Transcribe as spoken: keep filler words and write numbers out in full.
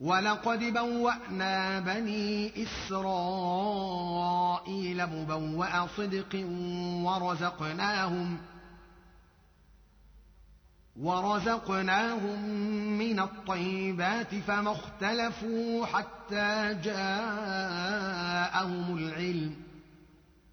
وَلَقَدْ بَوَّأْنَا بَنِي إِسْرَائِيلَ مُبَوَّأَ صِدْقٍ وَرَزَقْنَاهُمْ وَرَزَقْنَاهُمْ مِنَ الطَّيِّبَاتِ فَمَا اخْتَلَفُوا حَتَّىٰ جَاءَهُمُ الْعِلْمُ